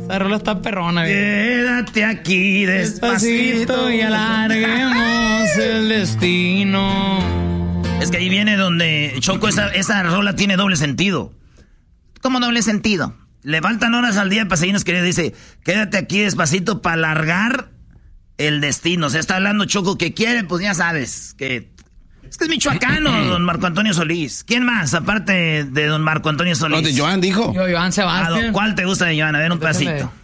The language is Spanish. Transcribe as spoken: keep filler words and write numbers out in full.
La rola está perrona, güey. Quédate aquí despacito, despacito y alarguemos el destino. Es que ahí viene donde, Choco, esa, esa rola tiene doble sentido. ¿Cómo doble sentido? Le faltan horas al día para seguirnos queriendo. Dice, quédate aquí despacito para alargar el destino. O sea, está hablando Choco que quiere, pues ya sabes, que... Es que es michoacano, don Marco Antonio Solís. ¿Quién más, aparte de don Marco Antonio Solís? No, de Joan, dijo. Yo, Joan Sebastián. ¿Cuál te gusta de Joan? A ver, un pedacito.